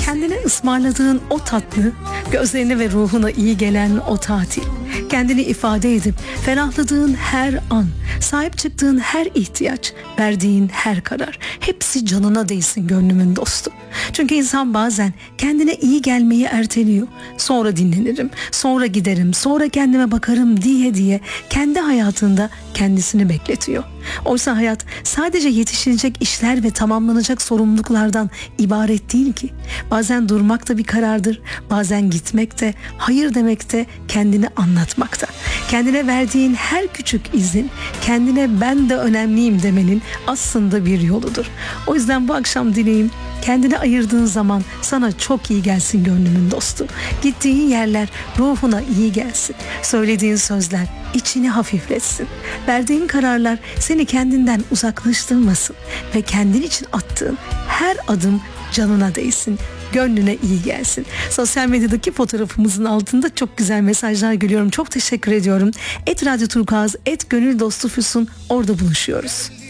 Kendine ısmarladığın o tatlı, gözlerine ve ruhuna iyi gelen o tatil, kendini ifade edip ferahladığın her an, sahip çıktığın her ihtiyaç, verdiğin her karar, hepsi canına değsin gönlümün dostu. Çünkü insan bazen kendine iyi gelmeyi erteliyor. Sonra dinlenirim, sonra giderim, sonra kendime bakarım diye kendi hayatında kendisini bekletiyor. Oysa hayat sadece yetişilecek işler ve tamamlanacak sorumluluklardan ibaret değil ki. Bazen durmak da bir karardır, bazen gitmek de, hayır demek de, kendini anlatmakta. Kendine verdiğin her küçük izin, kendine ben de önemliyim demenin aslında bir yoludur. O yüzden bu akşam dileğim, kendine ayırdığın zaman sana çok iyi gelsin gönlümün dostu. Gittiğin yerler ruhuna iyi gelsin. Söylediğin sözler içini hafifletsin. Verdiğin kararlar seni kendinden uzaklaştırmasın. Ve kendin için attığın her adım canına değsin. Gönlüne iyi gelsin. Sosyal medyadaki fotoğrafımızın altında çok güzel mesajlar görüyorum. Çok teşekkür ediyorum. @radyoturkuaz, @gönüldostufüsun, orada buluşuyoruz.